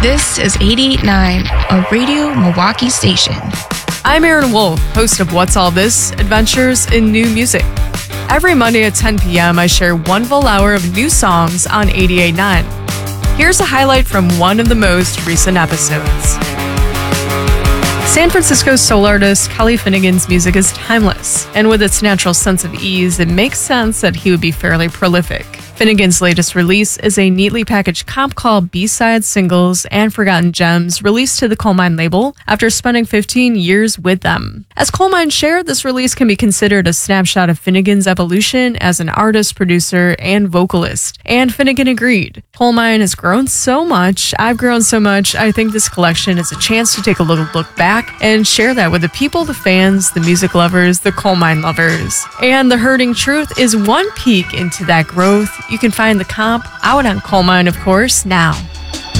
This is 88.9, a Radio Milwaukee station. I'm Aaron Wolf, host of What's All This? Adventures in New Music. Every Monday at 10 p.m., I share one full hour of new songs on 88.9. Here's a highlight from one of the most recent episodes. San Francisco soul artist Kelly Finnegan's music is timeless, and with its natural sense of ease, it makes sense that he would be fairly prolific. Finnegan's latest release is a neatly packaged comp called B-Side Singles and Forgotten Gems, released to the Coal Mine label after spending 15 years with them. As Coal Mine shared, this release can be considered a snapshot of Finnegan's evolution as an artist, producer, and vocalist. And Finnegan agreed. Coal Mine has grown so much, I've grown so much, I think this collection is a chance to take a little look back and share that with the people, the fans, the music lovers, the Coal Mine lovers. And The Hurting Truth is one peek into that growth. You can find the comp out on Coal Mine, of course, now.